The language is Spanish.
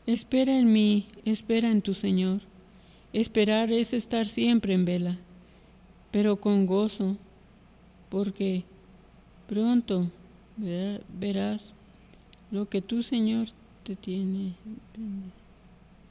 Espera en mí, espera en tu Señor. Esperar es estar siempre en vela, pero con gozo, porque pronto verás lo que tu Señor te tiene.